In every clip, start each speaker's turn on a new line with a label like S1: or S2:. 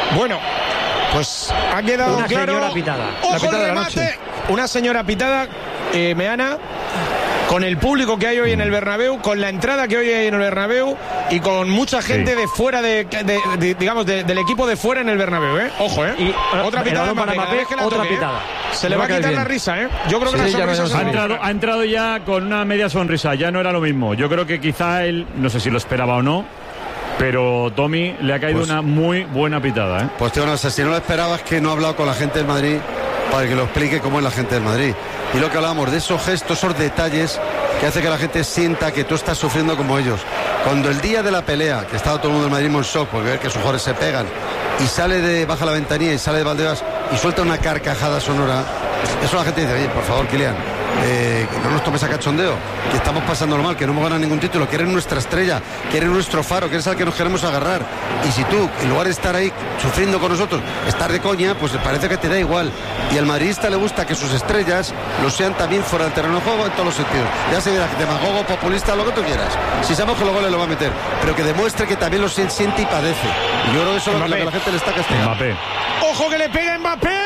S1: Bueno, pues ha quedado
S2: una
S1: claro.
S2: Señora pitada.
S1: Ojo,
S3: la pitada
S1: el
S3: de la
S1: remate.
S3: noche.
S1: Una señora pitada, Meana, con el público que hay hoy en el Bernabéu, con la entrada que hoy hay en el Bernabéu y con mucha gente de fuera digamos del equipo de fuera en el Bernabéu, ¿eh? Ojo, ¿eh?
S2: Y
S1: otra pitada
S2: para Mbappé, otra pitada.
S1: Se le va a quitar la risa, ¿eh? Yo creo que
S3: Sí,
S1: la sonrisa se
S4: ha entrado ya con una media sonrisa, ya no era lo mismo. Yo creo que quizá él, no sé si lo esperaba o no, pero Tommy le ha caído una muy buena pitada, ¿eh?
S5: Pues tío, no sé, si no lo esperabas, que no ha hablado con la gente del Madrid para que lo explique cómo es la gente del Madrid. Y lo que hablábamos de esos gestos, esos detalles que hace que la gente sienta que tú estás sufriendo como ellos. Cuando el día de la pelea, que estaba todo el mundo del Madrid en shock porque ver que sus jugadores se pegan, y baja la ventanilla y sale de Valdebebas y suelta una carcajada sonora, eso la gente dice: oye, por favor, Kylian, que no nos tomes a cachondeo, que estamos pasándolo mal, que no hemos ganado ningún título, que eres nuestra estrella, que eres nuestro faro, que eres al que nos queremos agarrar. Y si tú, en lugar de estar ahí sufriendo con nosotros, estar de coña, pues parece que te da igual. Y al madridista le gusta que sus estrellas lo sean también fuera del terreno de juego en todos los sentidos. Ya se verá, demagogo, populista, lo que tú quieras. Si sabemos que los goles lo va a meter, pero que demuestre que también lo siente y padece. Y yo creo que eso es lo que la gente le está castigando.
S4: Mbappé.
S1: ¡Ojo que le pega Mbappé!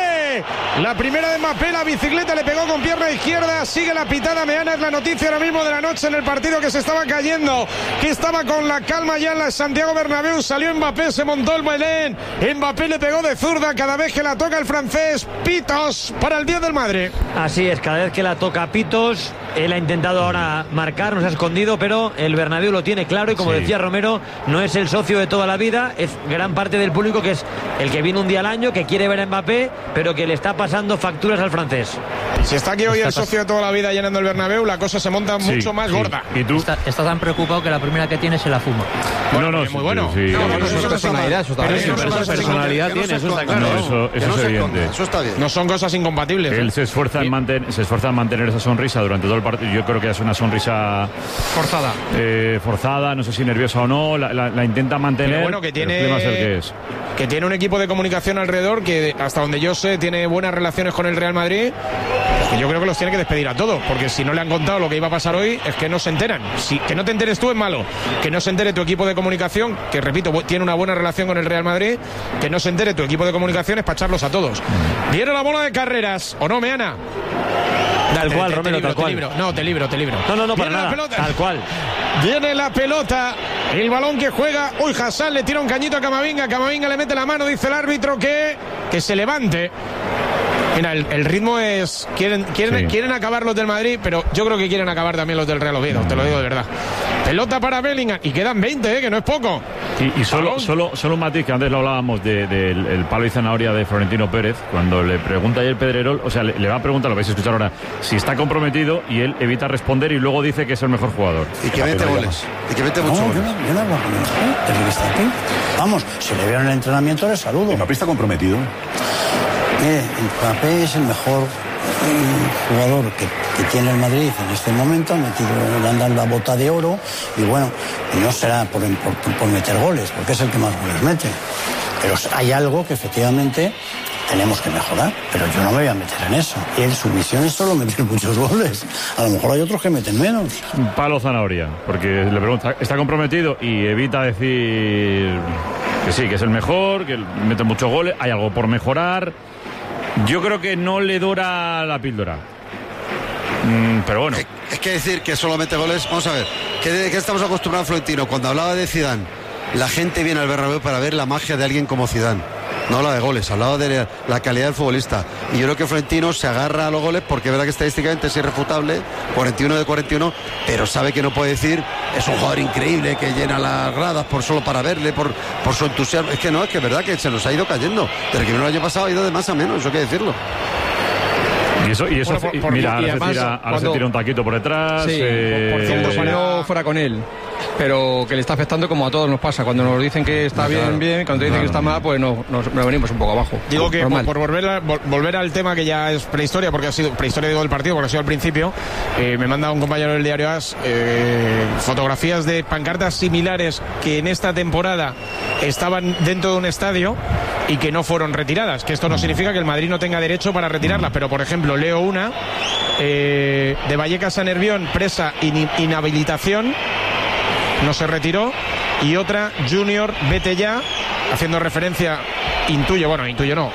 S1: La primera de Mbappé, la bicicleta le pegó con pierna izquierda. Sigue la pitada. Meana, es la noticia ahora mismo de la noche en el partido, que se estaba cayendo, que estaba con la calma ya en la Santiago Bernabéu. Salió Mbappé, se montó el bailén. Mbappé le pegó de zurda cada vez que la toca el francés. Pitos para el 10 del Madrid.
S2: Así es, cada vez que la toca Pitos. Él ha intentado ahora marcar, nos ha escondido, pero el Bernabéu lo tiene claro y, como decía Romero, no es el socio de toda la vida, es gran parte del público que es el que viene un día al año, que quiere ver a Mbappé, pero que le está pasando facturas al francés.
S1: Si está aquí hoy el socio de toda la vida llenando el Bernabéu, la cosa se monta mucho más gorda.
S4: ¿Y tú?
S6: Está tan preocupado que la primera que tiene se la fuma.
S4: No,
S1: muy bueno.
S4: Sí.
S3: No, pero eso es personalidad, eso está bien.
S4: Personalidad tiene, eso está claro. Eso es evidente.
S5: Eso está bien.
S1: No son cosas incompatibles.
S4: Él se esfuerza en mantener esa sonrisa durante todo el partido. Yo creo que es una sonrisa forzada, no sé si nerviosa o no, la intenta mantener.
S1: Pero bueno, que tiene un equipo de comunicación alrededor que, hasta donde yo sé, tiene buenas relaciones con el Real Madrid. Yo creo que los tiene que despedir a todos, porque si no le han contado lo que iba a pasar hoy, es que no se enteran. Que no te enteres tú es malo, que no se entere tu equipo de comunicación, que repito, tiene una buena relación con el Real Madrid, que no se entere tu equipo de comunicación es para echarlos a todos. Viene la bola de carreras, ¿o no, Meana?
S2: Tal cual, Romero, tal cual.
S1: Te libro.
S2: No, para nada. Tal cual.
S1: Viene la pelota, el balón que juega. Uy, Hassan le tira un cañito a Camavinga. Camavinga le mete la mano, dice el árbitro que se levante. Mira, el ritmo es... Quieren acabar los del Madrid, pero yo creo que quieren acabar también los del Real Oviedo, te lo digo de verdad. Pelota para Bellingham, y quedan 20, que no es poco.
S4: Y solo un matiz, que antes lo hablábamos del palo y zanahoria de Florentino Pérez, cuando le pregunta ayer Pedrerol, o sea, le va a preguntar, lo vais a escuchar ahora, si está comprometido, y él evita responder y luego dice que es el mejor jugador.
S5: Y que mete goles. Y que mete muchos goles.
S7: Yo no hablo con él, desde que está aquí. Vamos, si le veo en el entrenamiento, le saludo.
S8: ¿Mbappé está comprometido?
S7: Mire, Mbappé es el mejor jugador que tiene el Madrid en este momento. Le han dado la bota de oro, y bueno, no será por meter goles, porque es el que más goles mete. Pero hay algo que efectivamente tenemos que mejorar, pero yo no me voy a meter en eso. Y su misión es solo meter muchos goles. A lo mejor hay otros que meten menos.
S4: Palo zanahoria, porque le pregunta, ¿está comprometido? Y evita decir que sí, que es el mejor, que mete muchos goles, hay algo por mejorar. Yo creo que no le dora la píldora. Pero bueno.
S5: Es que decir que solo mete goles, vamos a ver, ¿qué estamos acostumbrados a Florentino? Cuando hablaba de Zidane, la gente viene al Bernabéu para ver la magia de alguien como Zidane. No hablaba de goles, hablaba de la calidad del futbolista. Y yo creo que Florentino se agarra a los goles porque es verdad que estadísticamente es irrefutable, 41 de 41, pero sabe que no puede decir, es un jugador increíble que llena las gradas solo para verle, por su entusiasmo. Es que no, es que es verdad que se nos ha ido cayendo. Desde que vino el año pasado ha ido de más a menos, eso hay que decirlo.
S4: Y eso mira, ahora se tira un taquito por detrás.
S3: Sí, por cierto, salió fuera con él. Pero que le está afectando, como a todos nos pasa. Cuando nos dicen que está bien, cuando dicen que está mal, pues nos venimos un poco abajo.
S1: Digo que por volver al tema, que ya es prehistoria, porque ha sido prehistoria del partido, porque ha sido al principio, me manda un compañero del diario AS fotografías de pancartas similares que en esta temporada estaban dentro de un estadio y que no fueron retiradas. Que esto no significa que el Madrid no tenga derecho para retirarlas, pero por ejemplo leo una de Vallecas a Nervión, presa inhabilitación, no se retiró. y otra Junior, vete ya, haciendo referencia, intuyo no,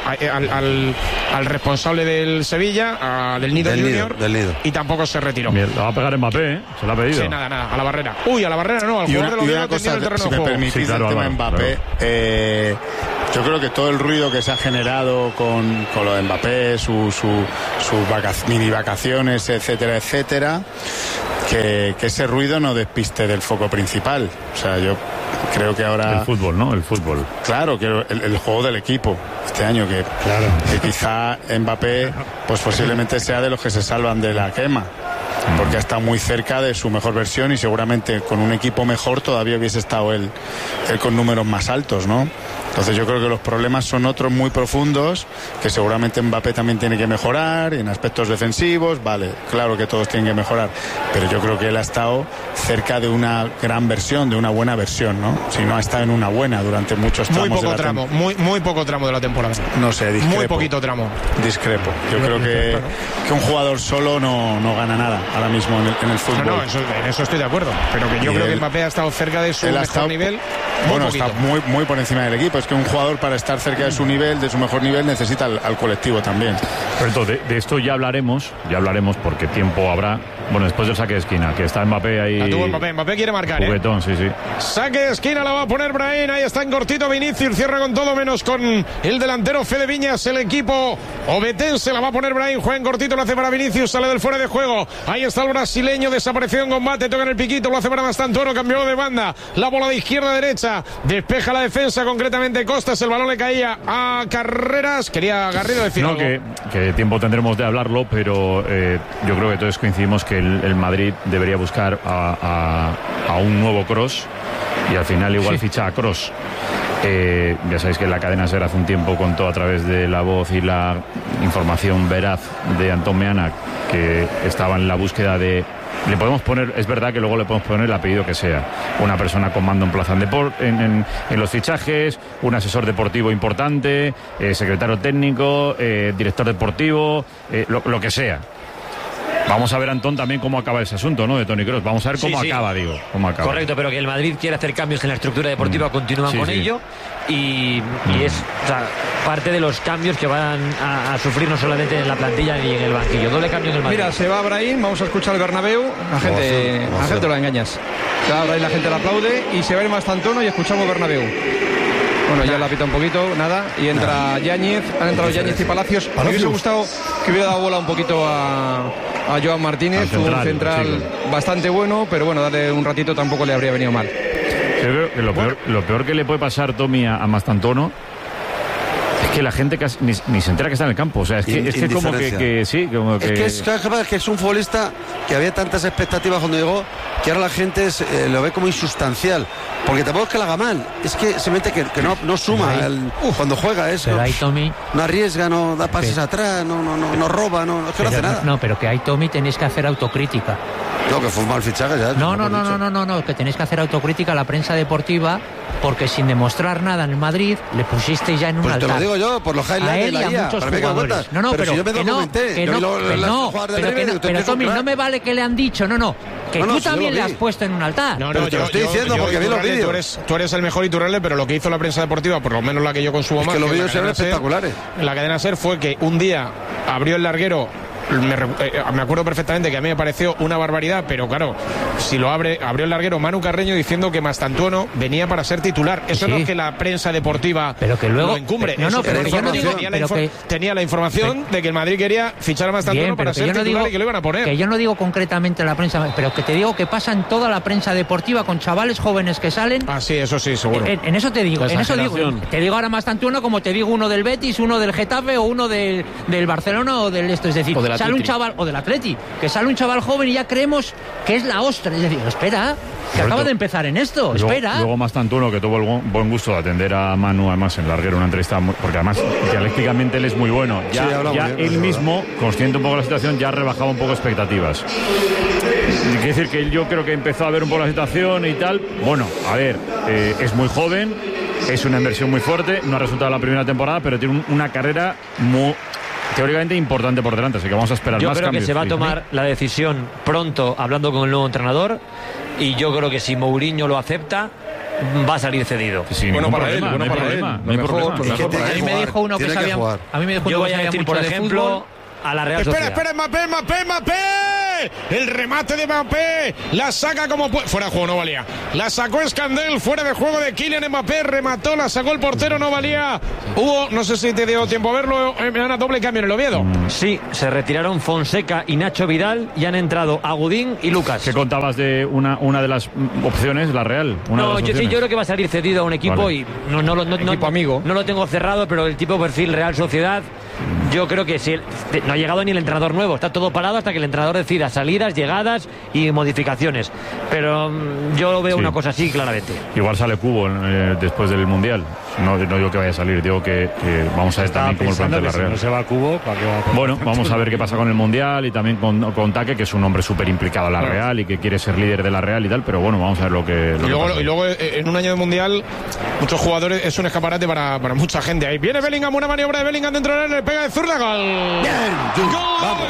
S1: al responsable del Sevilla, del Nido Junior,
S5: del Nido.
S1: y tampoco se retiró.
S4: Bien, lo va a pegar Mbappé, se lo ha pedido.
S1: Sí, nada, a la barrera. Uy, a la barrera no, al jugador de los
S8: una cosa,
S1: el terreno
S8: si
S1: de
S8: me
S1: juego.
S8: permitís,
S4: Sí, claro,
S8: el tema
S4: Álvaro,
S8: Mbappé, yo creo que todo el ruido que se ha generado con lo de Mbappé, sus mini vacaciones, etcétera, etcétera, que ese ruido no despiste del foco principal. O sea, yo creo que ahora...
S4: El fútbol, ¿no? El fútbol.
S8: Claro, que el juego del equipo este año, que quizá Mbappé pues posiblemente sea de los que se salvan de la quema, porque está muy cerca de su mejor versión y seguramente con un equipo mejor todavía hubiese estado él con números más altos, ¿no? Entonces yo creo que los problemas son otros muy profundos, que seguramente Mbappé también tiene que mejorar en aspectos defensivos, vale, claro que todos tienen que mejorar, pero yo creo que él ha estado cerca de una gran versión, de una buena versión, ¿no? Si no ha estado en una buena durante muchos tramos.
S1: Muy poco tramo, muy poco tramo de la temporada.
S8: No sé, discrepo.
S1: Muy poquito tramo.
S8: Discrepo. Yo creo que un jugador solo no gana nada ahora mismo en el fútbol.
S1: No, en eso estoy de acuerdo, pero que yo creo que Mbappé ha estado cerca de su mejor nivel.
S8: Bueno, está muy por encima del equipo. Es que un jugador, para estar cerca de su nivel, de su mejor nivel, necesita al colectivo también.
S4: Pero entonces, de esto ya hablaremos porque tiempo habrá. Bueno, después del saque de esquina, que está Mbappé ahí.
S1: La tuvo Mbappé quiere marcar,
S4: juguetón, sí.
S1: Saque de esquina la va a poner Brahim, ahí está en cortito Vinicius, cierra con todo menos con el delantero Fede Viñas, el equipo obetense, la va a poner Brahim, juega en cortito, lo hace para Vinicius, sale del fuera de juego, ahí está el brasileño, desaparecido en combate, toca en el piquito, lo hace para Mastantuono, cambió de banda, la bola de izquierda a derecha, despeja la defensa, concretamente Costas, el balón le caía a Carreras, quería Garrido decir algo.
S4: Que tiempo tendremos de hablarlo, pero yo creo que todos coincidimos que el Madrid debería buscar a un nuevo Kroos y al final igual ficha a Kroos. Ya sabéis que la cadena SER hace un tiempo contó a través de la voz y la información veraz de Antón Meana que estaba en la búsqueda de... Le podemos poner, es verdad que luego le podemos poner el apellido que sea, una persona con mando en plaza en los fichajes, un asesor deportivo importante, secretario técnico, director deportivo, lo que sea. Vamos a ver, Antón, también cómo acaba ese asunto, ¿no? De Toni Kroos. Vamos a ver cómo acaba.
S2: Correcto, pero que el Madrid quiere hacer cambios en la estructura deportiva, continúan con ello y es parte de los cambios que van a sufrir no solamente en la plantilla ni en el banquillo. Doble cambio en el Madrid.
S3: Mira, se va Brahim, vamos a escuchar el Bernabéu. La gente lo engañas. Se va Brahim, la gente le aplaude y se va el Mastantuono y escuchamos Bernabéu. Bueno, ya la pita un poquito, nada, y entra Yáñez, han entrado Yáñez y Palacios. Me hubiese gustado que hubiera dado bola un poquito a Joan Martínez, un central bastante bueno, pero bueno, darle un ratito tampoco le habría venido mal.
S4: Creo que lo peor que le puede pasar, Tommy, a Mastantuono es que la gente casi ni se entera que está en el campo. O sea, es que como que sí, como que...
S5: Es que es un futbolista que había tantas expectativas cuando llegó, que ahora la gente lo ve como insustancial. Porque tampoco es que la haga mal, es que simplemente que no suma cuando juega eso.
S6: Pero ahí Tommy
S5: no arriesga, no da pases atrás, no roba, es que no hace nada.
S6: No, pero que ahí Tommy tenéis que hacer autocrítica.
S5: No, que fue un mal fichaje ya.
S6: No, que tenéis que hacer autocrítica a la prensa deportiva, porque sin demostrar nada en el Madrid le pusisteis ya en un altar.
S5: Te lo digo yo, por los highlights de la IA,
S6: muchos jugadores. Pero si yo me documenté, pero Tommy, no me vale que le han dicho, que tú también le has puesto en un altar.
S5: No, te lo estoy diciendo porque vi los vídeos.
S1: Tú eres el mejor Iturralde, pero lo que hizo la prensa deportiva, por lo menos la que yo consumo más,
S5: que los vídeos eran espectaculares.
S1: En la cadena SER fue que un día abrió el larguero. Me acuerdo perfectamente que a mí me pareció una barbaridad, pero claro, si abrió el larguero Manu Carreño diciendo que Mastantuono venía para ser titular. Eso no es que la prensa deportiva
S6: pero que luego
S1: lo encumbre. Tenía la información de que el Madrid quería fichar a Mastantuono para ser titular y que lo iban a poner.
S6: Que yo no digo concretamente la prensa, pero que te digo que pasa en toda la prensa deportiva con chavales jóvenes que salen.
S1: Ah, sí, eso sí, seguro.
S6: En eso te digo, te digo ahora Mastantuono como te digo uno del Betis, uno del Getafe o uno del Barcelona o del esto, es decir, sale un chaval, o del Atleti, que sale un chaval joven y ya creemos que es la ostra. Es decir, espera, que acaba de empezar en esto, espera.
S4: Luego Mastantuono, que tuvo el buen gusto de atender a Manu, además en larguero, una entrevista, porque además dialécticamente él es muy bueno. Ya él mismo, consciente un poco de la situación, ya rebajaba un poco expectativas. Quiere decir que yo creo que empezó a ver un poco la situación y tal. Bueno, a ver, es muy joven, es una inversión muy fuerte, no ha resultado la primera temporada, pero tiene una carrera muy... teóricamente importante por delante, así que vamos a esperar más cambios.
S2: Yo creo que se va a tomar la decisión pronto, hablando con el nuevo entrenador, y yo creo que si Mourinho lo acepta, va a salir cedido.
S4: Sí, bueno para él, bueno para él. No hay problema.
S6: A mí me dijo uno que sabía. A mí me dijo
S2: yo
S6: uno
S2: voy
S6: que
S2: a
S6: sabía
S2: decir,
S6: mucho
S2: por
S6: de
S2: ejemplo,
S6: fútbol.
S2: a la Real Sociedad.
S1: Espera, Mbappé. El remate de Mbappé. La saca como puede. Fuera de juego, no valía. La sacó Escandel. Fuera de juego de Kylian Mbappé. Remató, la sacó el portero, no valía. Hubo, no sé si te dio tiempo a verlo, me dan a doble cambio en el Oviedo.
S2: Sí, se retiraron Fonseca y Nacho Vidal y han entrado Agudín y Lucas.
S4: ¿Qué contabas de una de las opciones, la Real?
S2: Yo creo que va a salir cedido a un equipo y
S3: equipo amigo.
S2: No lo tengo cerrado, pero el tipo perfil Real Sociedad. Yo creo que si no ha llegado ni el entrenador nuevo, está todo parado hasta que el entrenador decida salidas, llegadas y modificaciones. Pero yo veo una cosa así claramente.
S4: Igual sale Cubo después del Mundial. No digo que vaya a salir, digo que vamos a ver también cómo el plantel de la Real.
S9: Si no se va a Cubo, ¿para qué va a
S4: bueno, vamos a ver qué pasa con el Mundial y también con Taque, que es un hombre súper implicado en la Real y que quiere ser líder de la Real y tal, pero bueno, vamos a ver lo que pasa.
S1: Y luego en un año de Mundial, muchos jugadores, es un escaparate para mucha gente. Ahí viene Bellingham, una maniobra de Bellingham dentro del área, le pega de zurda, gol.
S5: Bien, vamos.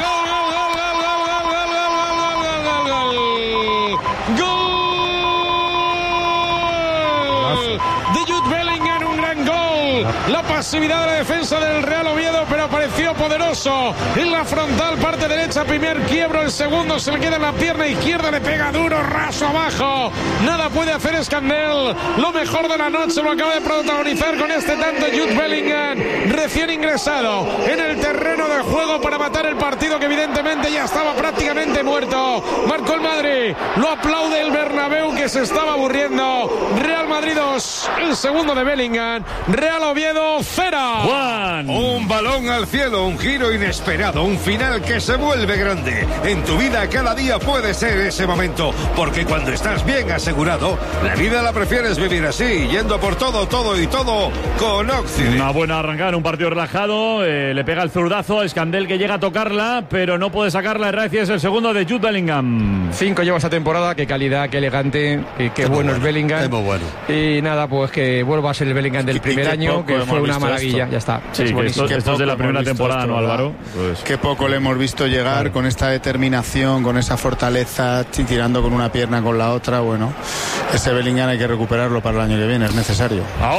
S1: De Jude Bellingham, un gran gol. La pasividad de la defensa del Real Oviedo, pero apareció poderoso en la frontal, parte derecha, primer quiebro, el segundo se le queda en la pierna izquierda, le pega duro, raso abajo. Nada puede hacer Escandel. Lo mejor de la noche lo acaba de protagonizar con este tanto Jude Bellingham, recién ingresado en el terreno de juego para matar el partido que evidentemente ya estaba prácticamente muerto. Marcó el Madrid, lo aplaude el Bernabéu que se estaba aburriendo. Real Madrid 2, el segundo de Bellingham. Real Oviedo 0.
S4: Juan.
S10: Un balón al cielo, un giro inesperado, un final que se vuelve grande. En tu vida cada día puede ser ese momento, porque cuando estás bien asegurado, la vida la prefieres vivir así, yendo por todo con Occident.
S4: Una buena arrancada, un partido relajado, le pega el zurdazo a Escandel que llega a tocarla, pero no puede sacarla. Reci es el segundo de Jude Bellingham.
S3: 5 lleva esta temporada, qué calidad, qué elegante, qué bueno es Bellingham.
S5: Es muy bueno.
S3: Y nada, pues que vuelva a ser el Bellingham del primer año, que fue una maravilla, ya está.
S4: Sí, esto es de la primera temporada, ¿no, Álvaro? Pues...
S8: Qué poco le hemos visto llegar con esta determinación, con esa fortaleza, tirando con una pierna con la otra. Bueno, ese Bellingham hay que recuperarlo para el año que viene, es necesario.
S4: A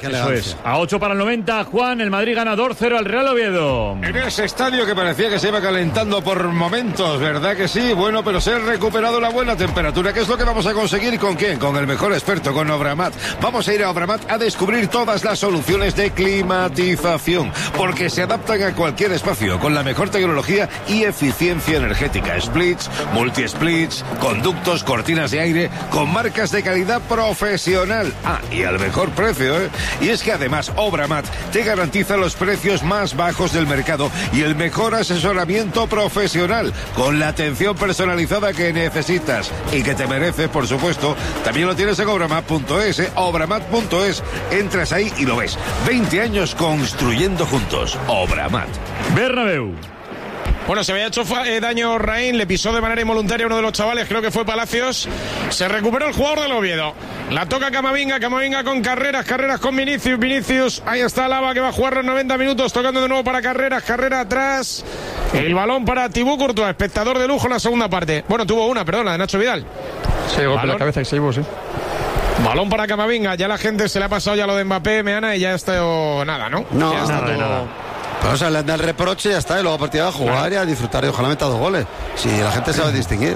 S4: 8 para el 90, Juan, el Madrid gana 2-0 al Real Oviedo.
S10: En ese estadio que parecía que se iba calentando por momentos, ¿verdad que sí? Bueno, pero se ha recuperado la buena temperatura. ¿Qué es lo que vamos a conseguir? ¿Con quién? Con el mejor experto, con Obramat. Vamos a ir a Obramat a descubrir todas las soluciones de climatización, porque se adaptan a cualquier espacio con la mejor tecnología y eficiencia energética. Splits, multi-splits, conductos, cortinas de aire, con marcas de calidad profesional. Y al mejor precio, ¿eh? Y es que además Obramat te garantiza los precios más bajos del mercado y el mejor asesoramiento profesional, con la atención personalizada que necesitas y que te mereces, por supuesto. También lo tienes en obramat.es, obramat.es. Entras ahí y lo ves. 20 años construyendo juntos. Obramat.
S4: Bernabéu.
S1: Bueno, se había hecho daño Raín, le pisó de manera involuntaria uno de los chavales, creo que fue Palacios. Se recuperó el jugador del Oviedo. La toca Camavinga con Carreras con Vinicius. Ahí está Lava que va a jugar los 90 minutos, tocando de nuevo para Carreras atrás. El balón para Thibaut Courtois, espectador de lujo en la segunda parte. Bueno, tuvo una, perdón, la de Nacho Vidal.
S3: Se golpeó la cabeza y se llevó, sí.
S1: Balón para Camavinga, ya la gente se le ha pasado ya lo de Mbappé, Meana, y ya está nada, ¿no?
S5: No,
S1: ya está
S5: nada, nada. Pero, o sea, le anda el reproche y ya está, y luego a partir de jugar y a disfrutar y ojalá meta 2 goles. Si la gente sabe distinguir.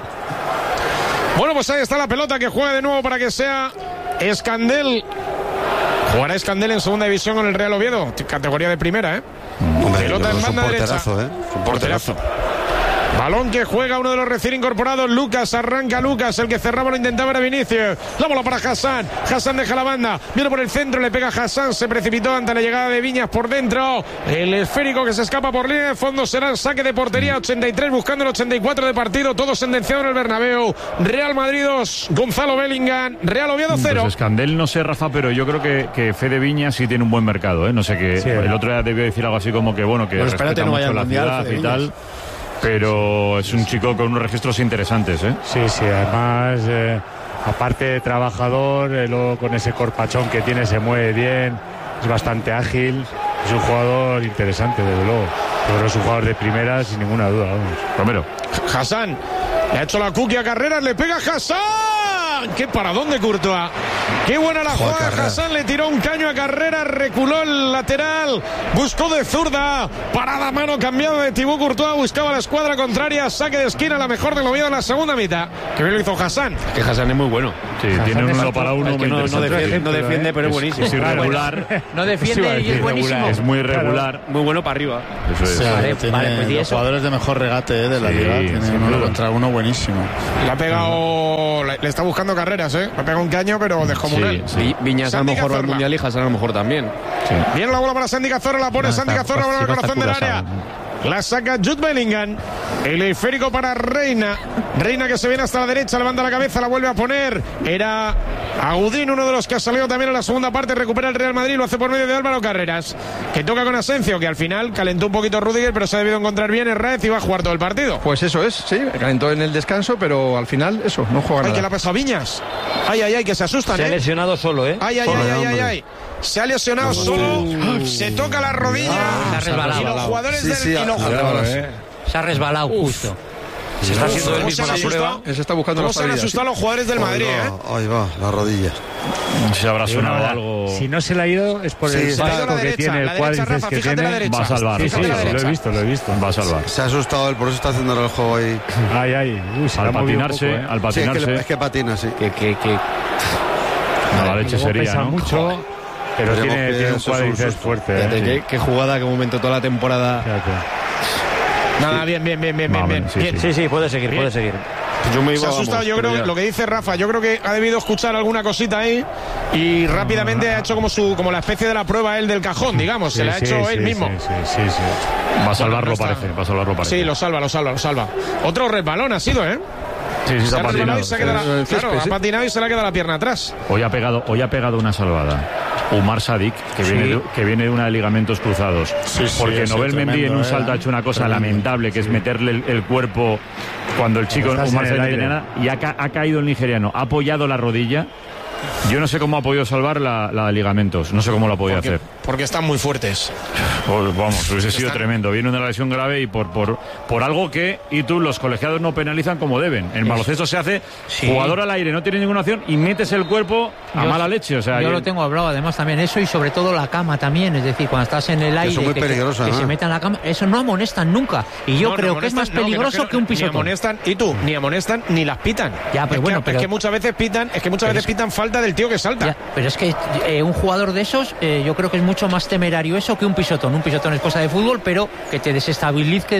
S1: Bueno, pues ahí está la pelota que juega de nuevo para que sea Escandel. Jugará Escandel en segunda división con el Real Oviedo, categoría de primera, ¿eh?
S5: Hombre,
S1: pelota en banda derecha.
S5: Un porterazo.
S1: Balón que juega uno de los recién incorporados, Lucas, arranca Lucas, el que cerraba lo intentaba era Vinicius, la bola para Hassan deja la banda, viene por el centro, le pega Hassan, se precipitó ante la llegada de Viñas por dentro, el esférico que se escapa por línea de fondo será el saque de portería, 83 buscando el 84 de partido, todo sentenciado en el Bernabéu. Real Madrid 2, Gonzalo Bellingham, Real Oviedo 0.
S4: Pues Escandel no sé, Rafa, pero yo creo que Fede Viñas sí tiene un buen mercado, ¿eh? No sé, que sí, el otro día debió decir algo así como que bueno, que respeta mucho la ciudad y tal. Pero es un chico con unos registros interesantes, ¿eh?
S9: Sí, además, aparte de trabajador, luego con ese corpachón que tiene se mueve bien, es bastante ágil, es un jugador interesante, desde luego. Pero es un jugador de primera, sin ninguna duda, vamos.
S4: Romero.
S1: Hassan, le ha hecho la cookie a Carreras, le pega Hassan. ¡Qué paradón de Courtois! Qué buena la jugada. Hassan le tiró un caño a Carrera, reculó el lateral, buscó de zurda, parada a mano cambiado de Thibaut Courtois, buscaba la escuadra contraria, saque de esquina, la mejor del Oviedo en la segunda mitad. Que bien lo hizo Hassan.
S11: Que Hassan es muy bueno.
S4: Sí, tiene un 1 para 1.
S11: No defiende, pero es buenísimo.
S4: Es irregular.
S6: No defiende y es buenísimo.
S4: Es muy regular.
S11: Muy bueno para arriba.
S4: Eso es.
S8: Tiene los jugadores de mejor regate de la liga. Tiene uno contra uno buenísimo.
S1: Le ha pegado, le está buscando carreras, Le ha pegado un caño, pero dejó Munel.
S11: Viñas a lo mejor va al Mundial y Hassan a lo mejor también.
S1: Bien la bola para Santi Cazorla, la pone Santi Cazorla por el corazón del área. La saca Jude Bellingham. El esférico para Reina. Reina que se viene hasta la derecha, levanta la cabeza, la vuelve a poner. Era Agudín, uno de los que ha salido también en la segunda parte. Recupera el Real Madrid, lo hace por medio de Álvaro Carreras, que toca con Asensio, que al final calentó un poquito Rüdiger, pero se ha debido encontrar bien Herrera y va a jugar todo el partido.
S3: Pues eso es, sí, calentó en el descanso, pero al final eso, no juega nada.
S1: Ay, que la ha pasado Viñas. Ay, que se asustan,
S2: Se ha lesionado solo,
S1: Ay. Se ha lesionado solo, se toca la rodilla.
S6: Se ha resbalado.
S1: Y los jugadores
S6: se ha resbalado justo.
S2: Se está haciendo el mismo la prueba.
S3: Se está buscando
S1: ¿Cómo
S3: las
S1: se han asustado los jugadores del Madrid,
S5: Ahí va, la rodilla.
S4: Se habrá sonado algo.
S9: Si no se le ha ido es por el casco que tiene, el cuádriceps que tiene.
S4: Va a salvar.
S9: Sí, lo he visto.
S4: Va a salvar.
S5: Se ha asustado él, por eso está haciendo el juego ahí.
S4: Al patinarse.
S5: Es que patina, sí.
S4: La leche sería,
S9: pesa
S4: ¿no?
S9: mucho, pero tiene un cuádriceps fuerte.
S11: Qué jugada, qué momento toda la temporada.
S1: Nada, bien.
S2: Sí, puede seguir.
S1: Se ha asustado, yo creo, lo que dice Rafa, yo creo que ha debido escuchar alguna cosita ahí y rápidamente ha hecho como la especie de la prueba él del cajón, digamos, se la ha hecho él mismo.
S9: Sí.
S4: Va a salvarlo, parece.
S1: Sí, lo salva. Otro resbalón ha sido,
S4: Sí, se ha patinado.
S1: Ha patinado y se le ha quedado la pierna atrás.
S4: Hoy ha pegado una salvada Umar Sadik, que viene de una de ligamentos cruzados. Porque Nobel Mendy en un salto ha hecho una cosa lamentable, que es meterle el cuerpo cuando el chico Umar Sadik no tenía nada, y ha caído el nigeriano, ha apoyado la rodilla. Yo no sé cómo ha podido salvar la de ligamentos, no sé cómo lo ha podido hacer.
S1: Porque están muy fuertes.
S4: Pues vamos, hubiese sido tremendo. Viene una lesión grave y por algo que los colegiados no penalizan como deben. En baloncesto se hace jugador al aire, no tiene ninguna opción y metes el cuerpo a mala leche. O sea,
S6: yo lo tengo hablado además también eso, y sobre todo la cama también, es decir, cuando estás en el aire,
S5: eso es muy peligroso,
S6: que se metan en la cama, eso no amonestan nunca. Y yo creo que es más peligroso que un pisotón.
S1: Ni amonestan ni las pitan.
S6: Ya, pero
S1: es que muchas veces pitan falta del tío que salta.
S6: Ya, pero es que un jugador de esos, yo creo que es mucho más temerario eso que un pisotón. Un pisotón es cosa de fútbol, pero que te desestabilice,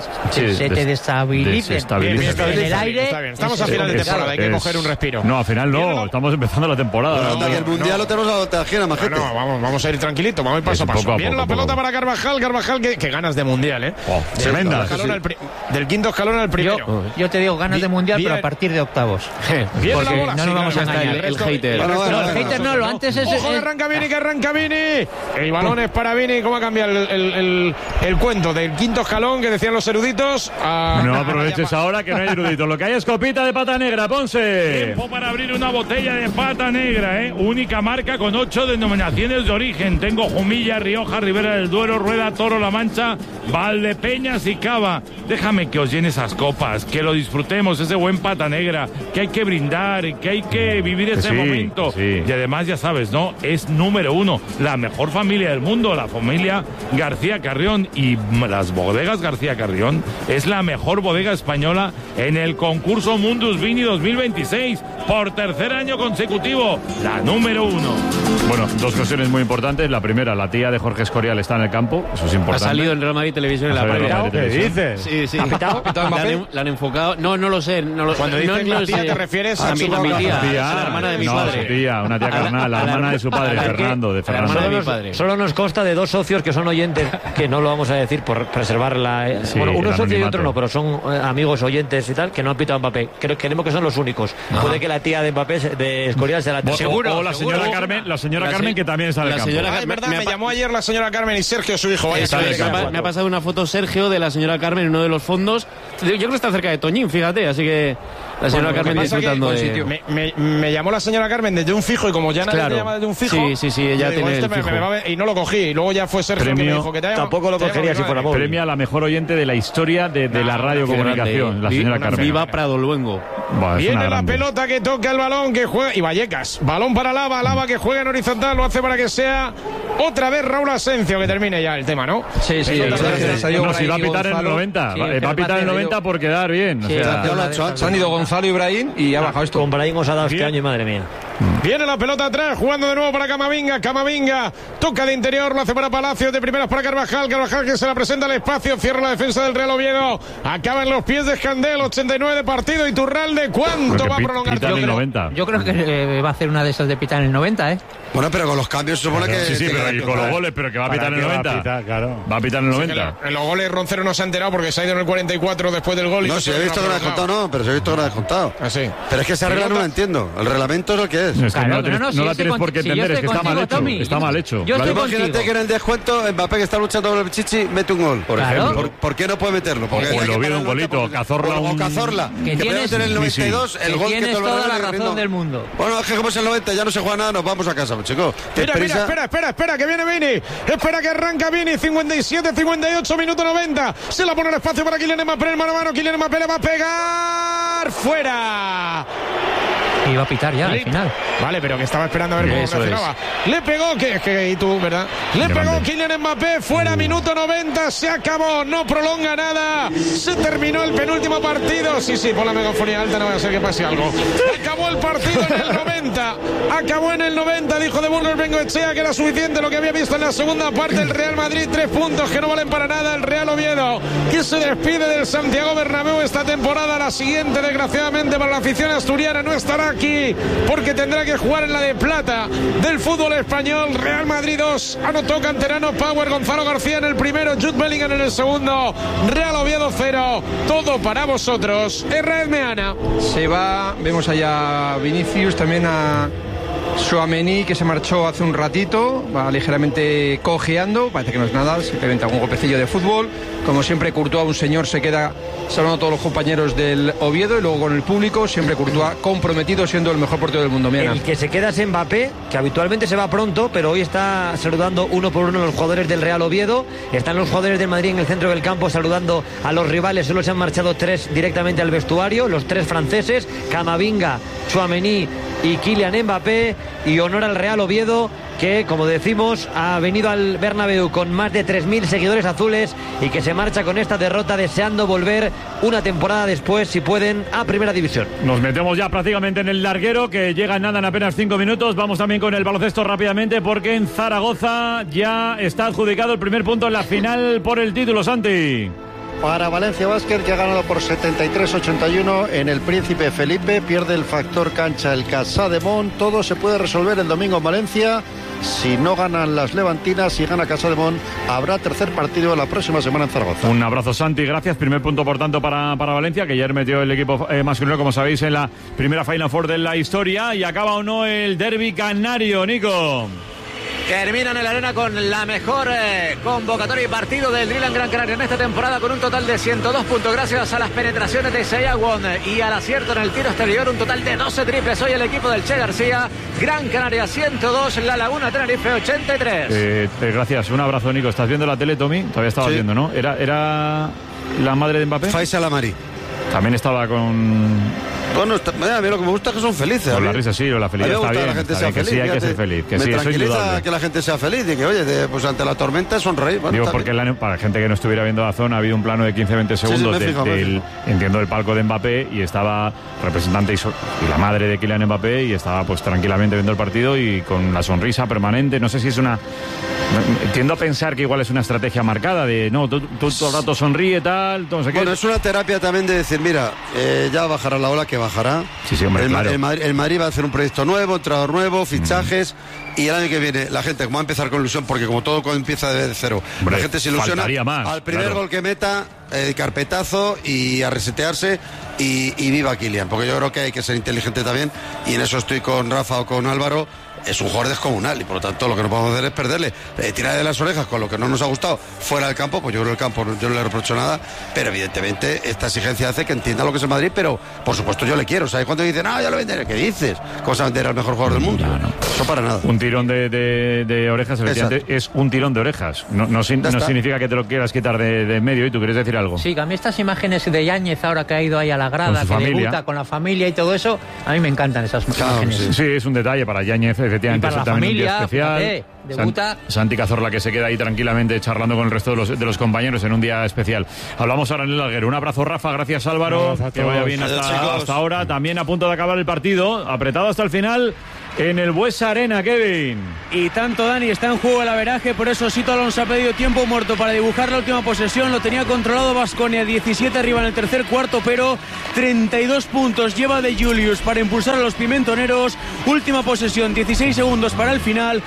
S6: te destabilice en el aire.
S1: Está bien. Estamos a final de temporada, hay que coger un respiro.
S4: No, a final no, estamos empezando la temporada.
S5: Hasta que el Mundial lo tenemos a la tajera, majete.
S1: Vamos a ir tranquilito, vamos a ir paso a paso. Bien la pelota para Carvajal, que ganas de Mundial,
S4: Tremenda.
S1: Del quinto escalón al primero.
S6: Yo te digo, ganas de Mundial, pero a partir de octavos.
S1: Porque
S6: no nos vamos a engañar.
S11: El hater.
S6: El hater no, lo antes es...
S1: ¡Ojo, que arranca Vini! El balón es para Vini. ¿Cómo ha cambiado el cuento del quinto escalón que decían los eruditos?
S4: No aproveches ahora que no hay eruditos. Lo que hay es copita de pata negra, Ponce.
S12: Tiempo para abrir una botella de pata negra, única marca con 8 denominaciones de origen. Tengo Jumilla, Rioja, Ribera del Duero, Rueda, Toro, La Mancha, Valdepeñas y Cava. Déjame que os llene esas copas, que lo disfrutemos, ese buen pata negra, que hay que brindar, que hay que vivir ese momento. Y además, ya sabes, ¿no? Es número 1, la mejor familia del mundo, la familia García Carrión, y las bodegas García Carrión es la mejor bodega española en el concurso Mundus Vini 2026 por tercer año consecutivo, la número 1.
S4: Bueno, dos cuestiones muy importantes. La primera, la tía de Jorge Escorial está en el campo, eso es importante.
S11: Ha salido en Real Madrid Televisión en la previa.
S9: ¿Qué dices?
S11: Sí.
S6: ¿Ha pitado?
S11: La han enfocado. No lo sé.
S1: Cuando dices la tía, ¿te refieres a
S11: mi tía? La hermana de mi padre.
S4: Su tía, una tía carnal, la hermana de su padre, Fernando.
S11: La hermana de mi padre.
S2: Solo nos consta de dos socios que son oyentes, que no lo vamos a decir por preservar la... bueno, uno es socio y otro no, pero son amigos oyentes y tal, que no han pitado a Mbappé. Creemos que son los únicos. Puede que la tía de Mbappé, de Escorial, sea la tía.
S1: Seguro.
S4: O la señora Carmen, que también está en el campo.
S1: Es verdad, me llamó ayer la señora Carmen y Sergio, su hijo.
S11: Me ha pasado una foto Sergio de la señora Carmen en uno de los fondos. Yo creo que está cerca de Toñín, fíjate, así que La señora Carmen disfrutando de...
S1: Me llamó la señora Carmen desde un fijo y como ya nadie te llama desde un fijo...
S11: Sí, ella tiene el fijo.
S1: Y no lo cogí. Y luego ya fue Sergio que me dijo que
S2: tampoco lo cogería si fuera móvil.
S4: Premia a la mejor oyente de la historia de la radiocomunicación, la señora Carmen.
S11: Viva Prado Luengo.
S1: Viene la pelota que toca el balón, que juega... Y Vallecas. Balón para Lava que juega en horizontal. Lo hace para que sea otra vez Raúl Asencio, que termine ya el tema, ¿no?
S3: Sí.
S4: No, si va a pitar en el 90. Va a pitar en el 90 por quedar bien.
S3: Se han ido Gonzalo y Brahim y ha bajado esto.
S2: Con Brahim os ha dado este año y madre mía.
S1: Viene la pelota atrás, jugando de nuevo para Camavinga, toca de interior, lo hace para Palacios, de primeras para Carvajal que se la presenta al espacio, cierra la defensa del Real Oviedo, acaba en los pies de Escandel, 89 de partido. Iturralde, ¿cuánto va a prolongar?
S6: Yo creo que va a hacer una de esas de pitar en el 90, ¿eh?
S5: Bueno, pero con los cambios se supone que...
S4: Sí, pero y con los goles, pero que va a pitar en el 90. Va a pitar en el 90.
S1: En los goles Roncero no se ha enterado porque se ha ido en el 44 después del gol.
S5: No, si he visto que no ha descontado, pero si he visto que no ha descontado.
S1: Sí.
S5: Pero es que esa regla no la entiendo. El reglamento es lo que es.
S4: Es que no la tienes por qué entender, es que está mal hecho. Está mal hecho.
S5: Imagínate que en el descuento Mbappé, que está luchando por el Pichichi, mete un gol. Por ejemplo. ¿Por qué no puede meterlo?
S4: Porque o el Oviedo un golito, Cazorla
S5: o Cazorla.
S6: Que tienes en el
S5: 92 el gol que
S6: tienes toda la razón del mundo.
S5: Bueno, es que como es el 90 ya no se juega nada, nos vamos a casa, chicos.
S1: Espera, que viene Vini. Espera que arranca Vini, 57-58, minuto 90. Se la pone al espacio para Kylian Mbappé, el mano a mano. Kylian Mbappé le va a pegar fuera.
S6: Y va a pitar ya al final.
S1: Vale, pero que estaba esperando a ver cómo reaccionaba. Le pegó, y tú, ¿verdad? Le pegó Kylian Mbappé, fuera, minuto 90, se acabó, no prolonga nada. Se terminó el penúltimo partido. Sí, por la megafonía alta no va a ser que pase algo. Acabó el partido en el 90. Acabó en el 90, dijo de Burgos Bengoechea que era suficiente lo que había visto en la segunda parte. El Real Madrid, 3 puntos que no valen para nada. El Real Oviedo, que se despide del Santiago Bernabéu esta temporada. La siguiente, desgraciadamente, para la afición asturiana no estará aquí porque tendrá que jugar en la de plata del fútbol español. Real Madrid 2, anotó canterano Power, Gonzalo García en el primero, Jude Bellingham en el segundo. Real Oviedo 0, todo para vosotros. Herrera Meana.
S3: Se va, vemos allá a Vinicius, también a Tchouaméni, que se marchó hace un ratito, va ligeramente cojeando, parece que no es nada, simplemente algún golpecillo de fútbol. Como siempre, Courtois, un señor, se queda saludando a todos los compañeros del Oviedo y luego con el público, siempre Courtois comprometido, siendo el mejor portero del mundo. Mira.
S2: El que se queda es Mbappé, que habitualmente se va pronto, pero hoy está saludando uno por uno a los jugadores del Real Oviedo. Están los jugadores del Madrid en el centro del campo saludando a los rivales. Solo se han marchado 3 directamente al vestuario, los 3 franceses, Camavinga, Tchouaméni y Kylian Mbappé. Y honor al Real Oviedo, que, como decimos, ha venido al Bernabéu con más de 3.000 seguidores azules y que se marcha con esta derrota deseando volver una temporada después, si pueden, a Primera División.
S4: Nos metemos ya prácticamente en el larguero, que llega en nada, en apenas 5 minutos. Vamos también con el baloncesto rápidamente, porque en Zaragoza ya está adjudicado el primer punto en la final por el título, Santi.
S13: Para Valencia Basket, que ha ganado por 73-81 en el Príncipe Felipe. Pierde el factor cancha el Casademont. Todo se puede resolver el domingo en Valencia. Si no ganan las levantinas, si gana Casademont, habrá tercer partido la próxima semana en Zaragoza.
S4: Un abrazo, Santi, gracias. Primer punto, por tanto, para Valencia, que ayer metió el equipo masculino, como sabéis, en la primera Final Four de la historia. Y acaba o no el derbi canario, Nico.
S14: Terminan en la arena con la mejor convocatoria y partido del Driland Gran Canaria en esta temporada, con un total de 102 puntos gracias a las penetraciones de Seyawon y al acierto en el tiro exterior. Un total de 12 triples hoy el equipo del Che García. Gran Canaria 102, La Laguna Tenerife 83.
S4: Gracias, un abrazo, Nico. ¿Estás viendo la tele, Tommy? Todavía estabas viendo, ¿no? ¿Era la madre de Mbappé?
S5: Faisal Amari.
S4: También estaba con...
S5: Bueno, a mí lo que me gusta es que son felices.
S4: Con la risa sí, o la felicidad está bien.
S5: Que la gente sea feliz,
S4: sí, hay que ser feliz. Que
S5: me
S4: sí,
S5: tranquiliza que la gente sea feliz y que, oye, pues ante la tormenta sonreír. Bueno,
S4: digo, porque para gente que no estuviera viendo la zona, ha habido un plano de 15-20 segundos entiendo, del palco de Mbappé, y estaba representante y la madre de Kylian Mbappé, y estaba pues tranquilamente viendo el partido y con la sonrisa permanente. No sé si es una... Tiendo a pensar que igual es una estrategia marcada de, no, tú todo el rato sonríe, tal, no sé qué.
S5: Bueno, es una terapia también de decir, mira, ya bajará la ola, que bajará.
S4: Sí, hombre, claro.
S5: El Madrid va a hacer un proyecto nuevo, entrenador nuevo, fichajes, y el año que viene la gente, como va a empezar con ilusión, porque como todo empieza de cero, hombre, la gente se ilusiona.
S4: Más,
S5: al primer gol que meta, carpetazo y a resetearse y viva Kylian, porque yo creo que hay que ser inteligente también, y en eso estoy con Rafa o con Álvaro. Es un jugador descomunal y por lo tanto lo que no podemos hacer es perderle, tirar de las orejas con lo que no nos ha gustado fuera del campo. Pues yo creo que el campo yo no le reprocho nada, pero evidentemente esta exigencia hace que entienda lo que es el Madrid, pero por supuesto yo le quiero. O sea, cuando dicen, ya lo venderé, ¿qué dices? ¿Cómo se va a vender al mejor jugador del mundo? No. Eso para nada.
S4: Un tirón de orejas, efectivamente, es un tirón de orejas. No significa que te lo quieras quitar de medio. ¿Y tú quieres decir algo?
S6: Sí, que a mí estas imágenes de Yáñez ahora que ha ido ahí a la grada, que debuta con la familia y todo eso, a mí me encantan esas imágenes.
S4: Sí, es un detalle para Yáñez, efectivamente.
S6: Y para la familia, especial. Debuta.
S4: Santi Cazorla, que se queda ahí tranquilamente charlando con el resto de los compañeros en un día especial. Hablamos ahora en el larguero. Un abrazo, Rafa, gracias Álvaro, que vaya bien hasta ahora. También a punto de acabar el partido, apretado hasta el final en el Buesa Arena, Kevin.
S15: Y tanto, Dani, está en juego el averaje, por eso Sito Alonso ha pedido tiempo muerto para dibujar la última posesión. Lo tenía controlado Baskonia, 17 arriba en el tercer cuarto, pero 32 puntos lleva de Julius para impulsar a los pimentoneros. Última posesión, 16 segundos para el final,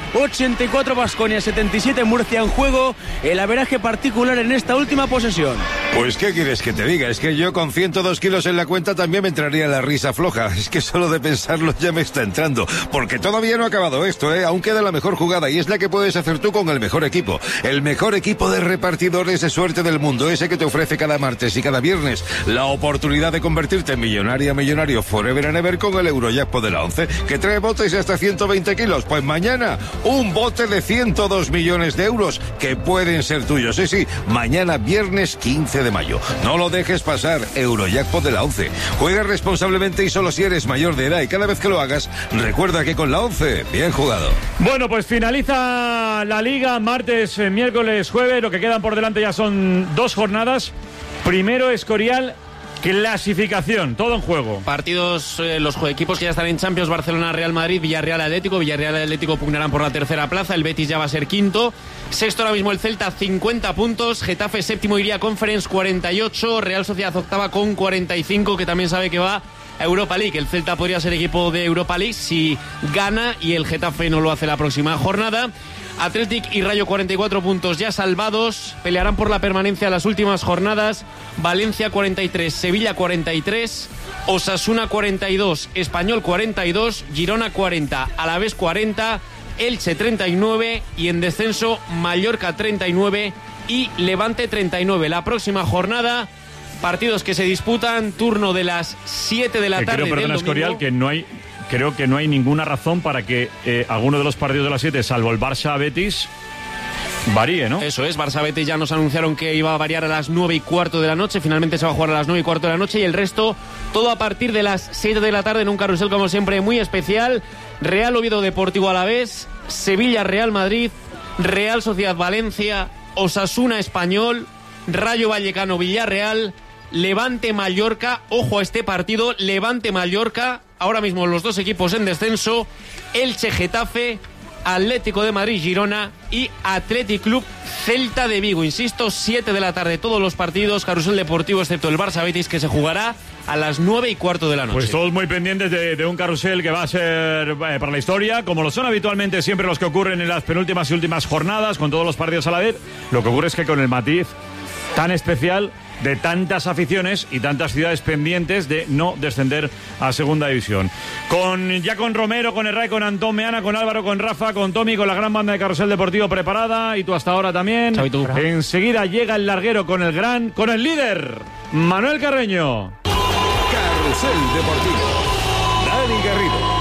S15: 84 Baskonia, 77 Murcia. En juego el averaje particular en esta última posesión.
S10: Pues ¿qué quieres que te diga? Es que yo con 102 kilos en la cuenta también me entraría la risa floja. Es que solo de pensarlo ya me está entrando. Porque todavía no ha acabado esto, Aún queda la mejor jugada, y es la que puedes hacer tú con el mejor equipo. El mejor equipo de repartidores de suerte del mundo. Ese que te ofrece cada martes y cada viernes la oportunidad de convertirte en millonario forever and ever con el Eurojackpot de la 11, que trae botes de hasta 120 kilos. Pues mañana, un bote de 102 millones de euros que pueden ser tuyos. Sí, mañana viernes 15 de mayo. No lo dejes pasar. Eurojackpot de la 11. Juega responsablemente y solo si eres mayor de edad, y cada vez que lo hagas, recuerda que con la 11, bien jugado.
S4: Bueno, pues finaliza la Liga martes, miércoles, jueves. Lo que quedan por delante ya son 2 jornadas. Primero, Escorial, clasificación, todo en juego.
S16: Partidos, los equipos que ya están en Champions: Barcelona, Real Madrid, Villarreal, Atlético. Villarreal y Atlético pugnarán por la tercera plaza. El Betis ya va a ser quinto. Sexto ahora mismo el Celta, 50 puntos. Getafe séptimo, iría Conference, 48. Real Sociedad octava con 45, que también sabe que va a Europa League. El Celta podría ser equipo de Europa League si gana, y el Getafe no lo hace la próxima jornada. Athletic y Rayo, 44 puntos ya salvados, pelearán por la permanencia las últimas jornadas. Valencia 43, Sevilla 43, Osasuna 42, Español 42, Girona 40, Alavés 40, Elche 39 y en descenso Mallorca 39 y Levante 39. La próxima jornada, partidos que se disputan, turno de las 7 de la tarde.
S4: Perdona, Escorial, creo que no hay ninguna razón para que alguno de los partidos de las 7, salvo el Barça-Betis, varíe, ¿no?
S16: Eso es, Barça-Betis ya nos anunciaron que iba a variar a las 9:15 de la noche, finalmente se va a jugar a las 9:15 de la noche, y el resto todo a partir de las 7 de la tarde en un carrusel como siempre muy especial. Real Oviedo Deportivo Alavés, Sevilla Real Madrid, Real Sociedad Valencia, Osasuna Español, Rayo Vallecano Villarreal, Levante Mallorca. Ojo a este partido, Levante Mallorca, ahora mismo los dos equipos en descenso, Elche Getafe, Atlético de Madrid Girona y Athletic Club Celta de Vigo. Insisto, 7 de la tarde todos los partidos, carrusel deportivo, excepto el Barça Betis, que se jugará a las 9:15 de la noche.
S4: Pues todos muy pendientes de un carrusel que va a ser para la historia, como lo son habitualmente siempre los que ocurren en las penúltimas y últimas jornadas, con todos los partidos a la vez. Lo que ocurre es que con el matiz tan especial de tantas aficiones y tantas ciudades pendientes de no descender a segunda división. Con Romero, con Herray, con Antón Meana, con Álvaro, con Rafa, con Tommy, con la gran banda de Carrusel Deportivo preparada, y tú hasta ahora también. Enseguida llega el larguero con el líder, Manuel Carreño.
S10: Carrusel Deportivo, Dani Garrido.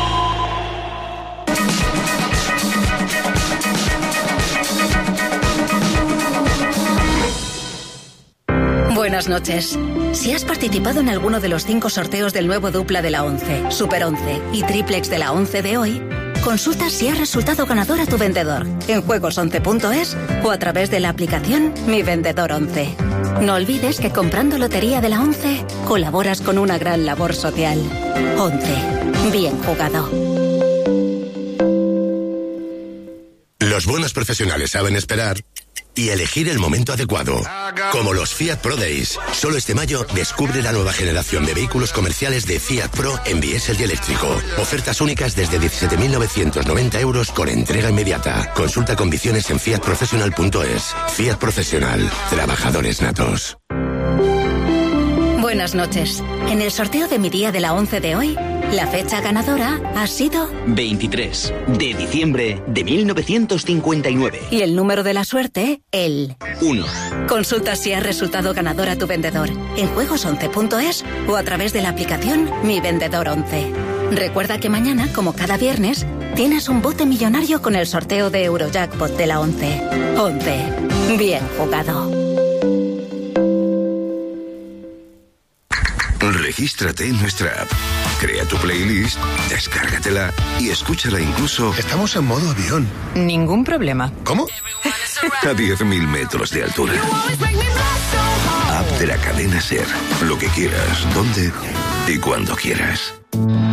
S17: Buenas noches. Si has participado en alguno de los 5 sorteos del nuevo dupla de la 11, Super 11 y Triplex de la 11 de hoy, consulta si has resultado ganador a tu vendedor en juegos11.es o a través de la aplicación Mi Vendedor 11. No olvides que comprando Lotería de la 11 colaboras con una gran labor social. 11. Bien jugado.
S18: Los buenos profesionales saben esperar y elegir el momento adecuado. Como los Fiat Pro Days. Solo este mayo descubre la nueva generación de vehículos comerciales de Fiat Pro en diésel y eléctrico. Ofertas únicas desde 17.990 euros con entrega inmediata. Consulta condiciones en fiatprofessional.es. Fiat Profesional. Trabajadores natos.
S17: Buenas noches. En el sorteo de mi día de la 11 de hoy, la fecha ganadora ha sido
S19: 23 de diciembre de 1959.
S17: Y el número de la suerte, el
S19: 1.
S17: Consulta si has resultado ganador a tu vendedor en juegos11.es o a través de la aplicación Mi Vendedor 11. Recuerda que mañana, como cada viernes, tienes un bote millonario con el sorteo de Eurojackpot de la 11. 11. Bien jugado.
S20: Regístrate en nuestra app. Crea tu playlist, descárgatela y escúchala incluso. Estamos en modo avión.
S21: Ningún problema.
S20: ¿Cómo? A 10.000 metros de altura. App de la cadena SER. Lo que quieras, donde y cuando quieras.